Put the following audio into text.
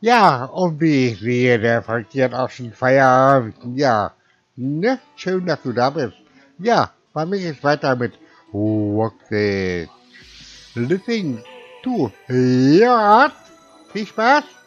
Ja, und wie ich sehe, der Frankie hat auch schon Feierabend. Ja, ne? Schön, dass du da bist. Ja, bei mir geht's weiter mit Rocket. Listening to Yacht. Viel Spaß.